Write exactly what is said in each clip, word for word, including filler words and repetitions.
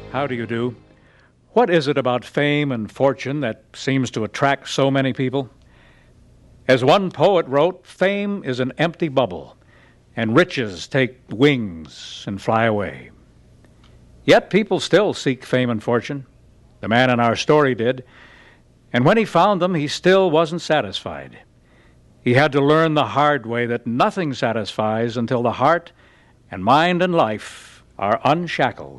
How do you do? What is it about fame and fortune that seems to attract so many people? As one poet wrote, fame is an empty bubble, and riches take wings and fly away. Yet people still seek fame and fortune. The man in our story did. And when he found them, he still wasn't satisfied. He had to learn the hard way that nothing satisfies until the heart and mind and life are unshackled.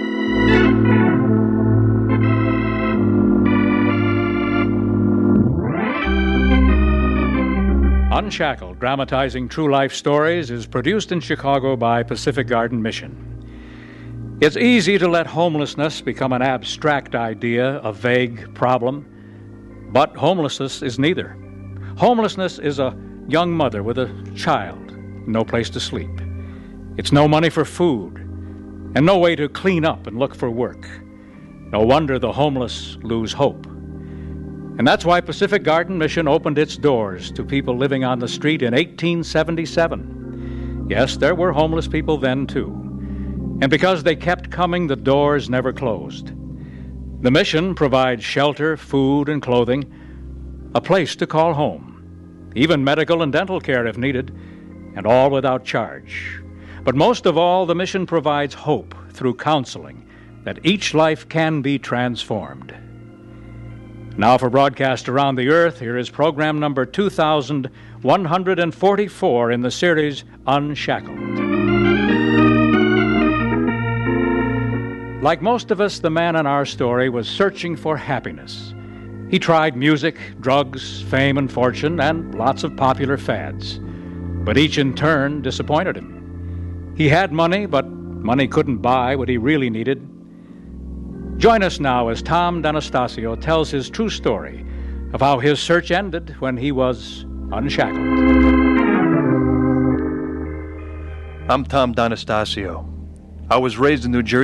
Unshackled, dramatizing true life stories, is produced in Chicago by Pacific Garden Mission. It's easy to let homelessness become an abstract idea, a vague problem, but homelessness is neither. Homelessness is a young mother with a child, no place to sleep. It's no money for food, and no way to clean up and look for work. No wonder the homeless lose hope. And that's why Pacific Garden Mission opened its doors to people living on the street in eighteen seventy-seven. Yes, there were homeless people then, too. And because they kept coming, the doors never closed. The mission provides shelter, food, and clothing, a place to call home, even medical and dental care if needed, and all without charge. But most of all, the mission provides hope through counseling that each life can be transformed. Now for broadcast around the earth, here is program number two thousand one hundred forty-four in the series Unshackled. Like most of us, the man in our story was searching for happiness. He tried music, drugs, fame and fortune, and lots of popular fads. But each in turn disappointed him. He had money, but money couldn't buy what he really needed. Join us now as Tom D'Anastasio tells his true story of how his search ended when he was unshackled. I'm Tom D'Anastasio. I was raised in New Jersey.